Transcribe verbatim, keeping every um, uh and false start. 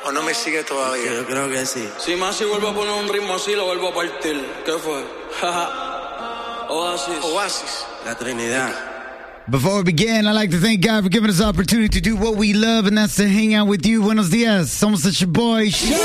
¿O no me sigue todavía? Yo creo que sí. Si más si vuelvo a poner un ritmo así, lo vuelvo a partir. ¿Qué fue? Oasis. Oasis. La Trinidad. Before we begin, I'd like to thank God for giving us the opportunity to do what we love, and that's to hang out with you. Buenos dias. Somos your boy. Show.